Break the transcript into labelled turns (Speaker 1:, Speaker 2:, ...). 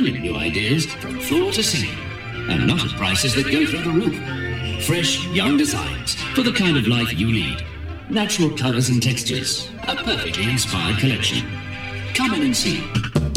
Speaker 1: brilliant new ideas from floor to ceiling, and not at prices that go through the roof. Fresh, young designs for the kind of life you lead. Natural colours and textures. A perfectly inspired collection. Come in and see.